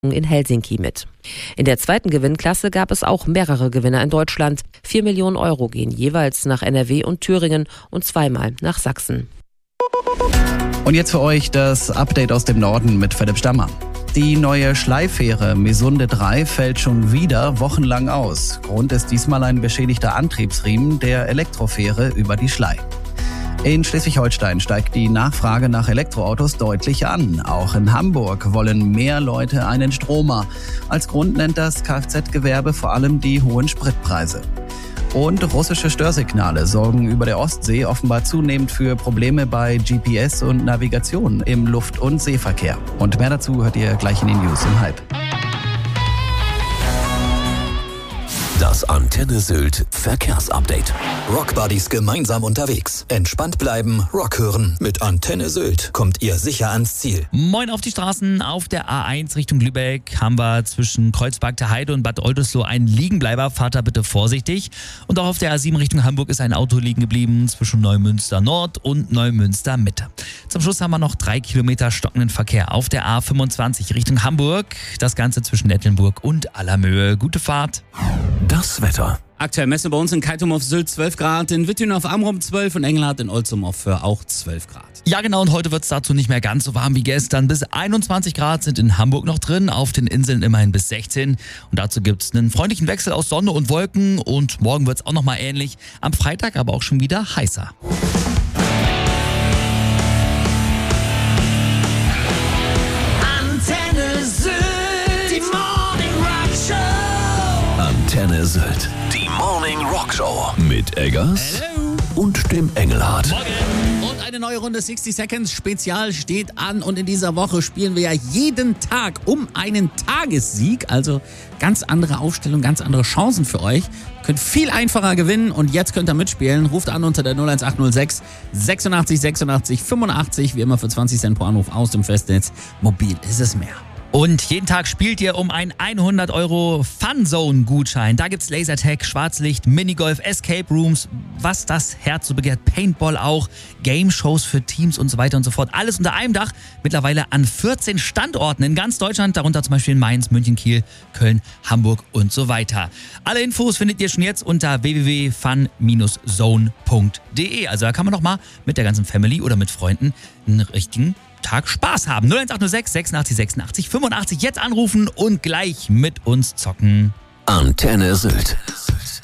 in Helsinki mit. In der zweiten Gewinnklasse gab es auch mehrere Gewinner in Deutschland. 4 Millionen Euro gehen jeweils nach NRW und Thüringen und zweimal nach Sachsen. Und jetzt für euch das Update aus dem Norden mit Philipp Stammer. Die neue Schleifähre Mesunde 3 fällt schon wieder wochenlang aus. Grund ist diesmal ein beschädigter Antriebsriemen der Elektrofähre über die Schlei. In Schleswig-Holstein steigt die Nachfrage nach Elektroautos deutlich an. Auch in Hamburg wollen mehr Leute einen Stromer. Als Grund nennt das Kfz-Gewerbe vor allem die hohen Spritpreise. Und russische Störsignale sorgen über der Ostsee offenbar zunehmend für Probleme bei GPS und Navigation im Luft- und Seeverkehr. Und mehr dazu hört ihr gleich in den News um 12:30. Das Antenne Sylt Verkehrsupdate. Rockbuddies gemeinsam unterwegs. Entspannt bleiben, Rock hören. Mit Antenne Sylt kommt ihr sicher ans Ziel. Moin auf die Straßen. Auf der A1 Richtung Lübeck haben wir zwischen Kreuzberg der Heide und Bad Oldesloe einen Liegenbleiber. Fahrt da bitte vorsichtig. Und auch auf der A7 Richtung Hamburg ist ein Auto liegen geblieben zwischen Neumünster Nord und Neumünster Mitte. Zum Schluss haben wir noch 3 Kilometer stockenden Verkehr auf der A25 Richtung Hamburg. Das Ganze zwischen Nettlenburg und Allermöhe. Gute Fahrt. Das Wetter. Aktuell messen wir bei uns in Keitum auf Sylt 12 Grad, in Wittün auf Amrum 12 und Engelhardt in Olzum auf Föhr auch 12 Grad. Ja genau, und heute wird es dazu nicht mehr ganz so warm wie gestern. Bis 21 Grad sind in Hamburg noch drin, auf den Inseln immerhin bis 16. Und dazu gibt es einen freundlichen Wechsel aus Sonne und Wolken und morgen wird es auch nochmal ähnlich. Am Freitag aber auch schon wieder heißer. Antenne Sylt. Die Morning Rock Show. Mit Eggers und dem Engelhardt. Morgen. Und eine neue Runde 60 Seconds Spezial steht an. Und in dieser Woche spielen wir ja jeden Tag um einen Tagessieg. Also ganz andere Aufstellung, ganz andere Chancen für euch. Ihr könnt viel einfacher gewinnen und jetzt könnt ihr mitspielen. Ruft an unter der 01806 86 86 85. Wie immer für 20 Cent pro Anruf aus dem Festnetz. Mobil ist es mehr. Und jeden Tag spielt ihr um einen 100 € Funzone-Gutschein. Da gibt's Lasertag, Schwarzlicht, Minigolf, Escape Rooms, was das Herz so begehrt, Paintball auch, Game-Shows für Teams und so weiter und so fort. Alles unter einem Dach, mittlerweile an 14 Standorten in ganz Deutschland, darunter zum Beispiel in Mainz, München, Kiel, Köln, Hamburg und so weiter. Alle Infos findet ihr schon jetzt unter www.fun-zone.de. Also da kann man noch mal mit der ganzen Family oder mit Freunden einen richtigen Tag Spaß haben. 01806 86 86 85. Jetzt anrufen und gleich mit uns zocken. Antenne Sylt.